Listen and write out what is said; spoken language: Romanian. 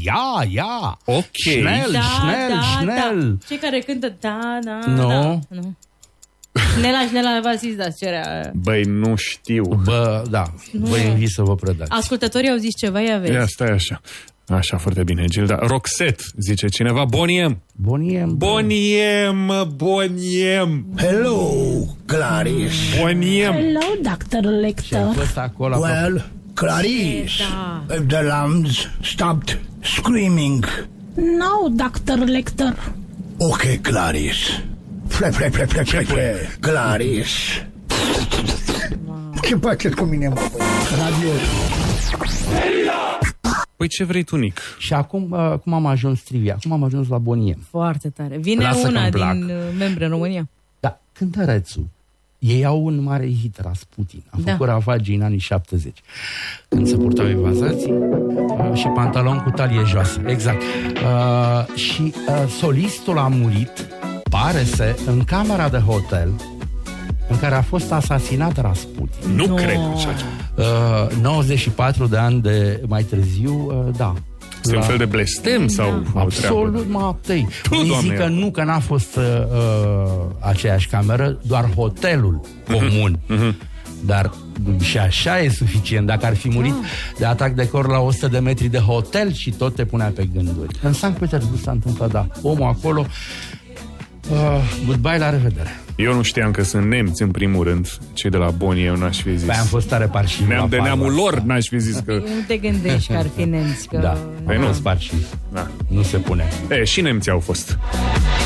Ia. Ok. Schnell. Cei care cântă Nu. Nela v-a zis, dați cerea. Băi, nu știu. Bă, da, vă invit să vă predați. Ascultătorii au zis ceva, ia vezi. Ia, stai așa. Așa, foarte bine, Gilda. Roxette, zice cineva. Boniem. Hello, Clarice. Boniem. Hello, Dr. Lecter. Well, Clarice, the lambs stopped screaming. No, Dr. Lecter. Okay, Clarice. Fle. Clarice. Ce faceți cu mine, mă? Radio. Păi ce vrei tu, Nic? Și acum, cum am ajuns trivia? Acum am ajuns la Boniem. Foarte tare. Vine Lasă una că-mi din membre în România. Da, cântărețul. Ei au un mare hit, Rasputin. A făcut ravagii în anii 70. Când se purtau evazații și pantaloni cu talie joasă. Exact. Și solistul a murit, pare să, în camera de hotel în care a fost asasinat Rasputin. Nu cred așa. 94 de ani de mai târziu, da. Este un fel de blestem sau absolut, mă aptei. Unii zic că nu, că n-a fost aceeași cameră, doar hotelul comun. Dar și așa e suficient. Dacă ar fi murit de atac de cor la 100 de metri de hotel și tot te punea pe gânduri. În Sankt Petersburg s-a întâmplat, da. Omul acolo, goodbye, la revedere. Eu nu știam că sunt nemți în primul rând. Cei de la Boni, eu n-aș fi zis. Păi am fost tare parșiv. Neam de neamul lor, n-aș fi zis că... Nu te gândești că ar fi nemți. Că... Da, păi nu-s parșiv. Nu se pune. Și nemții au fost.